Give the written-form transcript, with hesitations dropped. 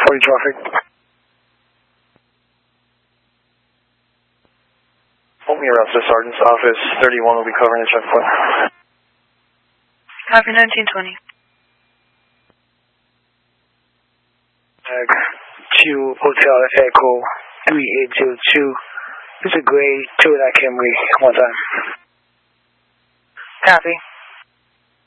40 traffic. Hold me around to Sergeant's office. 31 will be covering the checkpoint. Copy 1920. Q Hotel Echo 3802. It's a gray Toyota Camry. One time. Copy.